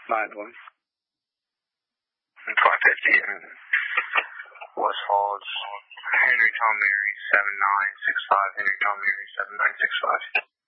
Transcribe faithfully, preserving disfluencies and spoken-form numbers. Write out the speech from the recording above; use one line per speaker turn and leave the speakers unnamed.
Nine one.
five fifty in West Falls. Henry Tom Mary seven nine six five. Henry Tom Mary seven nine six five.